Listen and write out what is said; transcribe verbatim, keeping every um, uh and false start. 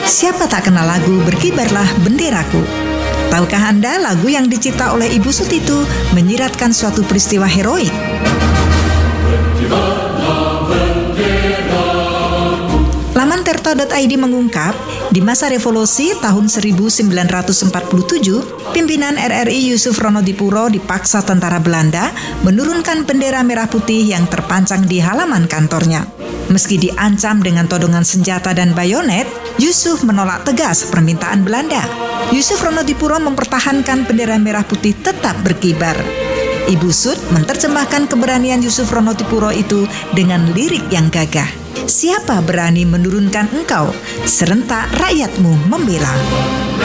Siapa tak kenal lagu Berkibarlah Benderaku? Tahukah Anda lagu yang dicipta oleh Ibu Sut itu menyiratkan suatu peristiwa heroik? Laman tirta titik i d mengungkap, di masa revolusi tahun seribu sembilan ratus empat puluh tujuh, pimpinan R R I Yusuf Ronodipuro dipaksa tentara Belanda menurunkan bendera merah putih yang terpancang di halaman kantornya. Meski diancam dengan todongan senjata dan bayonet, Yusuf menolak tegas permintaan Belanda. Yusuf Ronodipuro mempertahankan bendera merah putih tetap berkibar. Ibu Sut menerjemahkan keberanian Yusuf Ronodipuro itu dengan lirik yang gagah. Siapa berani menurunkan engkau? Serentak rakyatmu membela.